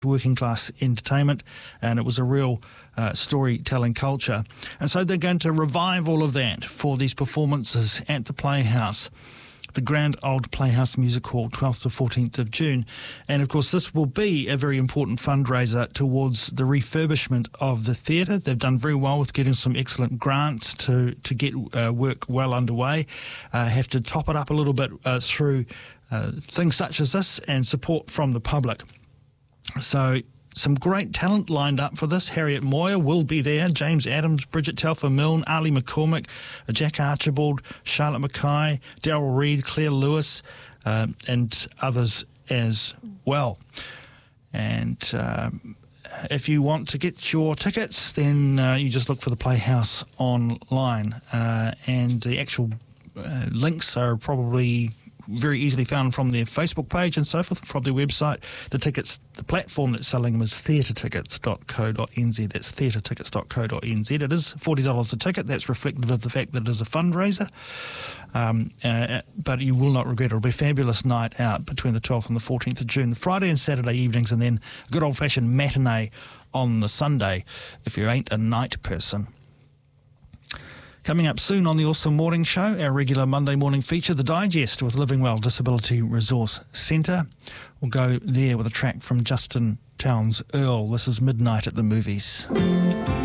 working class entertainment, and it was a real storytelling culture. And so they're going to revive all of that for these performances at the Playhouse, the Grand Old Playhouse Music Hall, 12th to 14th of June. And of course, this will be a very important fundraiser towards the refurbishment of the theatre. They've done very well with getting some excellent grants to get work well underway. Have to top it up a little bit through things such as this and support from the public. So some great talent lined up for this. Harriet Moyer will be there, James Adams, Bridget Telfer Milne, Ali McCormick, Jack Archibald, Charlotte Mackay, Daryl Reid, Claire Lewis, and others as well. And if you want to get your tickets, then you just look for the Playhouse online. And the actual links are probably very easily found from their Facebook page and so forth, from their website. The tickets, the platform that's selling them is theatretickets.co.nz. That's theatretickets.co.nz. It is $40 a ticket. That's reflective of the fact that it is a fundraiser. But you will not regret it. It'll be a fabulous night out between the 12th and the 14th of June, Friday and Saturday evenings, and then a good old-fashioned matinee on the Sunday if you ain't a night person. Coming up soon on the Awesome Morning Show, our regular Monday morning feature, The Digest with Living Well Disability Resource Centre. We'll go there with a track from Justin Townes Earl. This is Midnight at the Movies.